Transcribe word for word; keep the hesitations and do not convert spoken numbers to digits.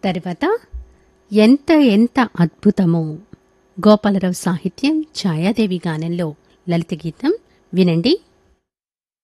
తర్వాత ఎంత ఎంత అద్భుతమో గోపాలరావు సాహిత్యం ఛాయాదేవి గానంలో లలిత గీతం వినండి.